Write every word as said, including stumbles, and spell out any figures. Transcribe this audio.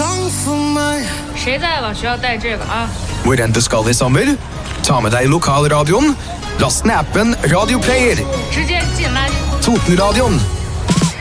sang for meg. 谁在了需要带这个啊 Hvor enn du skal i sommer, ta med deg lokalradioen, last ned appen Radio Player. 直接进垃圾 Totenradioen